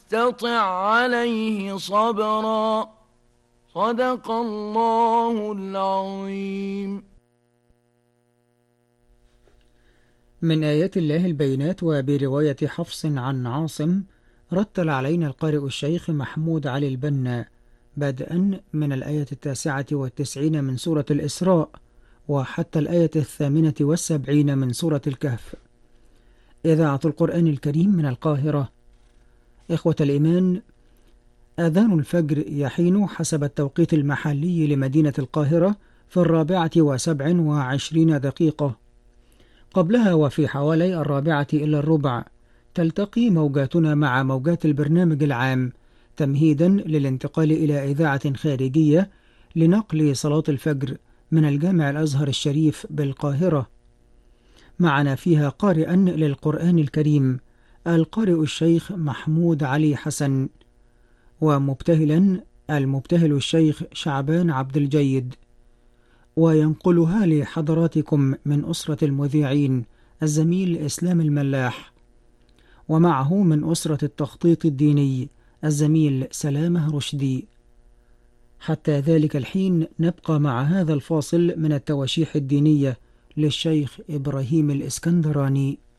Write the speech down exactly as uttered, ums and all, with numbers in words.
تستطع عليه صبرا. صدق الله العظيم. من آيات الله البينات. وبرواية حفص عن عاصم، رتل علينا القارئ الشيخ محمود علي البنا بدءا من الآية التاسعة والتسعين من سورة الإسراء وحتى الآية الثامنة والسبعين من سورة الكهف. إذاعة القرآن الكريم من القاهرة. إخوة الإيمان، آذان الفجر يحين حسب التوقيت المحلي لمدينة القاهرة في الرابعة وسبع وعشرين دقيقة. قبلها وفي حوالي الرابعة إلى الربع تلتقي موجاتنا مع موجات البرنامج العام تمهيدا للانتقال إلى إذاعة خارجية لنقل صلاة الفجر من الجامع الأزهر الشريف بالقاهرة. معنا فيها قارئا للقرآن الكريم القارئ الشيخ محمود علي حسن، ومبتهلا المبتهل الشيخ شعبان عبد الجيد، وينقلها لحضراتكم من أسرة المذيعين الزميل إسلام الملاح، ومعه من أسرة التخطيط الديني الزميل سلامة رشدي. حتى ذلك الحين نبقى مع هذا الفاصل من التواشيح الدينية للشيخ إبراهيم الإسكندراني.